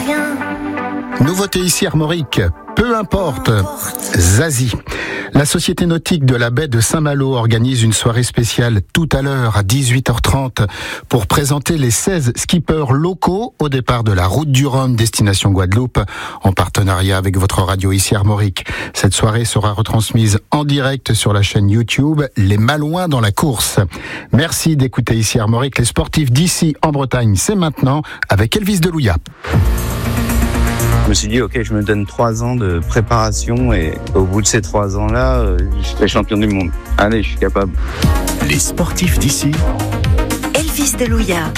rien. Nouveauté ici Armorique, peu importe. Zazie. La Société nautique de la baie de Saint-Malo organise une soirée spéciale tout à l'heure à 18h30 pour présenter les 16 skippers locaux au départ de la route du Rhum destination Guadeloupe en partenariat avec votre radio ici Armorique. Cette soirée sera retransmise en direct sur la chaîne YouTube Les Malouins dans la course. Merci d'écouter ici Armorique. Les sportifs d'ici en Bretagne, c'est maintenant avec Elvis Delouya. Je me suis dit, ok, je me donne 3 ans de préparation et au bout de ces 3 ans-là, je serai champion du monde. Allez, je suis capable. Les sportifs d'ici. Elvis Delouya.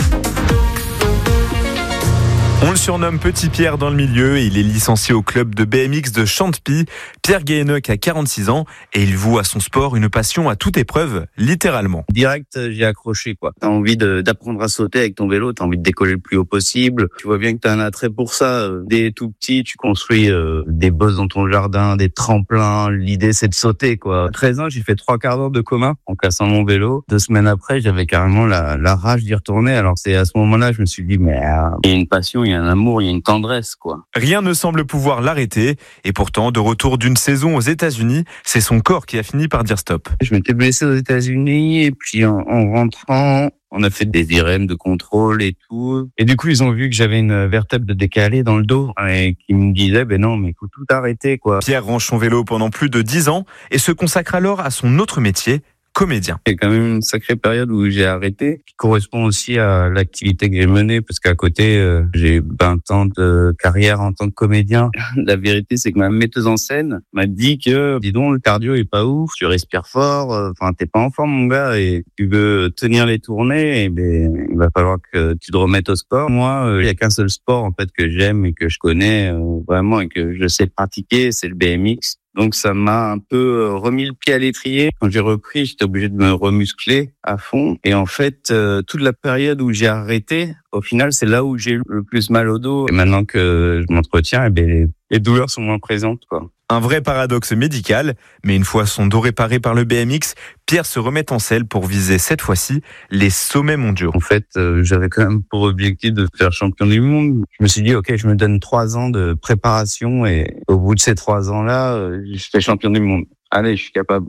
On le surnomme Petit Pierre dans le milieu et il est licencié au club de BMX de Chantepie. Pierre Guéheneuc a 46 ans et il voue à son sport une passion à toute épreuve, littéralement. Direct, j'ai accroché, quoi. T'as envie d'apprendre à sauter avec ton vélo, t'as envie de décoller le plus haut possible. Tu vois bien que t'as un attrait pour ça. Dès tout petit, tu construis des bosses dans ton jardin, des tremplins. L'idée, c'est de sauter, quoi. À 13 ans, j'ai fait 3 quarts d'heure de coma en cassant mon vélo. 2 semaines après, j'avais carrément la rage d'y retourner. Alors c'est à ce moment-là, je me suis dit, mais il y a une passion, il y a un amour, il y a une tendresse, quoi. Rien ne semble pouvoir l'arrêter et pourtant, de retour d'une saison aux États-Unis, c'est son corps qui a fini par dire stop. Je m'étais blessé aux États-Unis et puis en rentrant, on a fait des IRM de contrôle et tout. Et du coup, ils ont vu que j'avais une vertèbre de décalée dans le dos et qui me disaient, ben non, mais il faut tout arrêter, quoi. Pierre range son vélo pendant plus de 10 ans et se consacre alors à son autre métier, comédien. C'est quand même une sacrée période où j'ai arrêté, qui correspond aussi à l'activité que j'ai menée, parce qu'à côté, j'ai 20 ans de carrière en tant que comédien. La vérité, c'est que ma metteuse en scène m'a dit que, dis donc, le cardio est pas ouf, tu respires fort, enfin, t'es pas en forme, mon gars, et tu veux tenir les tournées, et ben, il va falloir que tu te remettes au sport. Moi, il y a qu'un seul sport, en fait, que j'aime et que je connais, vraiment, et que je sais pratiquer, c'est le BMX. Donc ça m'a un peu remis le pied à l'étrier. Quand j'ai repris, j'étais obligé de me remuscler à fond. Et en fait, toute la période où j'ai arrêté, au final, c'est là où j'ai eu le plus mal au dos. Et maintenant que je m'entretiens, eh ben, les douleurs sont moins présentes, quoi. Un vrai paradoxe médical, mais une fois son dos réparé par le BMX, Pierre se remet en selle pour viser cette fois-ci les sommets mondiaux. En fait, j'avais quand même pour objectif de faire champion du monde. Je me suis dit, ok, je me donne 3 ans de préparation et au bout de ces 3 ans-là, je serai champion du monde. Allez, je suis capable.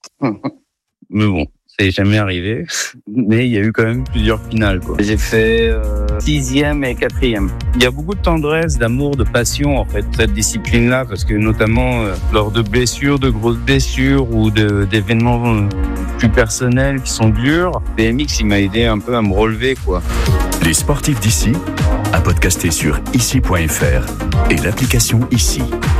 Mais bon, c'est jamais arrivé, mais il y a eu quand même plusieurs finales, quoi. J'ai fait 6e et 4e. Il y a beaucoup de tendresse, d'amour, de passion, en fait, cette discipline-là, parce que notamment lors de blessures, de grosses blessures ou d'événements plus personnels qui sont durs, BMX, il m'a aidé un peu à me relever, quoi. Les sportifs d'ici, à podcaster sur ici.fr et l'application Ici.